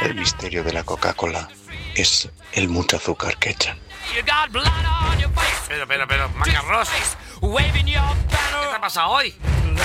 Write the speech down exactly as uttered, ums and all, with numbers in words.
El misterio de la Coca-Cola es el mucho azúcar que echan. Pero, pero, pero, Macarrós, ¿qué te ha pasado hoy?